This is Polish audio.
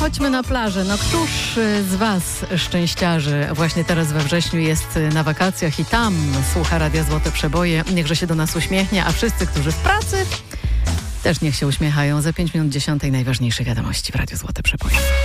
Chodźmy na plażę. No któż z Was, szczęściarzy, właśnie teraz we wrześniu jest na wakacjach i tam słucha Radia Złote Przeboje, niechże się do nas uśmiechnie, a wszyscy, którzy w pracy, też niech się uśmiechają. Za 5 minut 10 najważniejsze wiadomości w Radiu Złote Przeboje.